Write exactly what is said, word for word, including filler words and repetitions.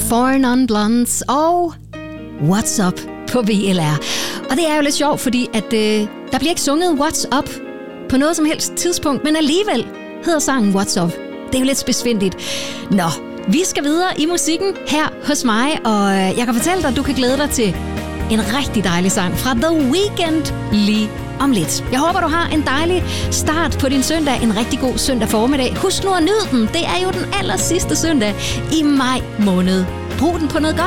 Four Non Blondes og What's Up på V L R. Og det er jo lidt sjovt, fordi at, øh, der bliver ikke sunget What's Up på noget som helst tidspunkt, men alligevel hedder sangen What's Up. Det er jo lidt spidsfindigt. Nå, vi skal videre i musikken her hos mig, og jeg kan fortælle dig, at du kan glæde dig til en rigtig dejlig sang fra The Weeknd lige om lidt. Jeg håber, du har en dejlig start på din søndag. En rigtig god søndag formiddag. Husk nu at nyde den. Det er jo den aller sidste søndag i maj måned. Brug den på noget godt.